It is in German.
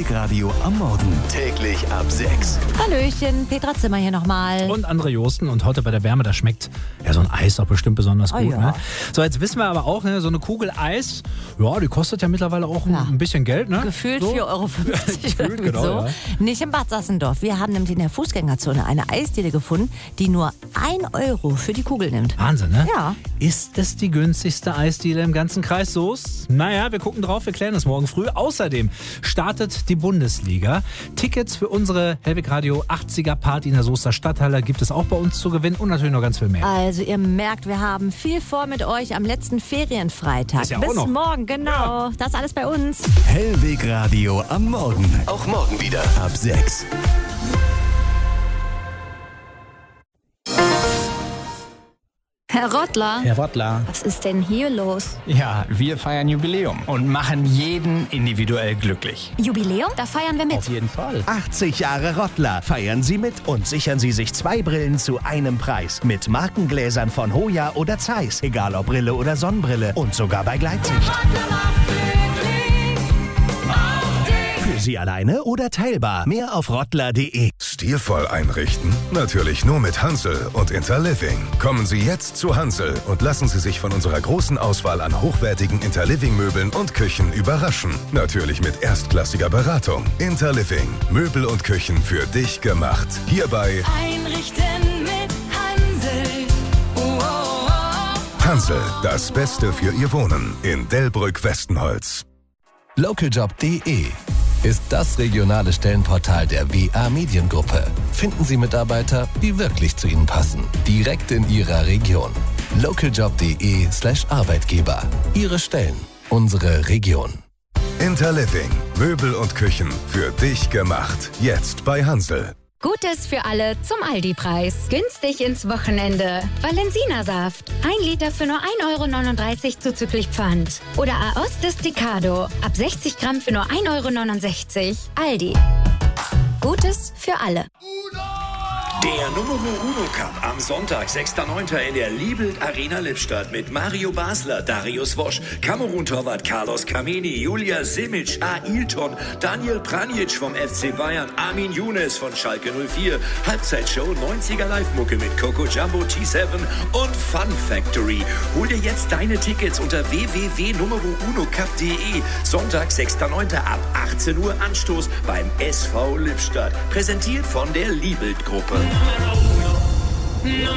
Hellweg Radio am Morgen. Täglich ab 6. Hallöchen, Petra Zimmer hier nochmal. Und André Josten. Und heute bei der Wärme, da schmeckt ja so ein Eis auch bestimmt besonders gut. ja. Ne? So, jetzt wissen wir aber auch, ne, so eine Kugel Eis, ja, die kostet ja mittlerweile auch ein bisschen Geld. Ne? Gefühlt so. 4,50 Euro. Gefühlt, genau, so. ja. Nicht in Bad Sassendorf. Wir haben nämlich in der Fußgängerzone eine Eisdiele gefunden, die nur 1 Euro für die Kugel nimmt. Wahnsinn, ne? Ja. Ist es die günstigste Eisdiele im ganzen Kreis Soest? Naja, wir gucken drauf, wir klären das morgen früh. Außerdem startet die Bundesliga. Tickets für unsere Hellweg Radio 80er Party in der Soester Stadthalle gibt es auch bei uns zu gewinnen und natürlich noch ganz viel mehr. Also ihr merkt, wir haben viel vor mit euch am letzten Ferienfreitag. Ist ja Bis auch noch. morgen, genau. Ja. Das alles bei uns. Hellweg Radio am Morgen. Auch morgen wieder ab 6. Herr Rottler, Herr Rottler. was ist denn hier los? Ja, wir feiern Jubiläum und machen jeden individuell glücklich. Jubiläum? Da feiern wir mit. Auf jeden Fall. 80 Jahre Rottler. Feiern Sie mit und sichern Sie sich 2 Brillen zu einem Preis. Mit Markengläsern von Hoya oder Zeiss. Egal ob Brille oder Sonnenbrille. Und sogar bei Gleitsicht. Für Sie alleine oder teilbar. Mehr auf rottler.de. Stilvoll einrichten? Natürlich nur mit Hansel und Interliving. Kommen Sie jetzt zu Hansel und lassen Sie sich von unserer großen Auswahl an hochwertigen Interliving-Möbeln und Küchen überraschen. Natürlich mit erstklassiger Beratung. Interliving. Möbel und Küchen für dich gemacht. Hierbei Einrichten mit Hansel. Hansel. Das Beste für Ihr Wohnen in Delbrück-Westenholz. Localjobs.de ist das regionale Stellenportal der WA Mediengruppe. Finden Sie Mitarbeiter, die wirklich zu Ihnen passen. Direkt in Ihrer Region. Localjobs.de/Arbeitgeber. Ihre Stellen, unsere Region. Interliving. Möbel und Küchen für dich gemacht. Jetzt bei Hansel. Gutes für alle zum Aldi-Preis. Günstig ins Wochenende. Valensina-Saft. 1 Liter für nur 1,39 € zuzüglich Pfand. Oder Aos Desticado. Ab 60 Gramm für nur 1,69 €. Aldi. Gutes für alle. Der Numero Uno Cup am Sonntag, 6.9. in der Liebelt Arena Lippstadt mit Mario Basler, Darius Wosch, Kamerun-Torwart Carlos Kameni, Julia Simic, Ailton, Daniel Pranjic vom FC Bayern, Armin Younes von Schalke 04, Halbzeitshow 90er Live-Mucke mit Coco Jumbo, T7 und Fun Factory. Hol dir jetzt deine Tickets unter www.numerounocup.de. Sonntag, 6.9. ab 18 Uhr Anstoß beim SV Lippstadt. Präsentiert von der Liebelt-Gruppe.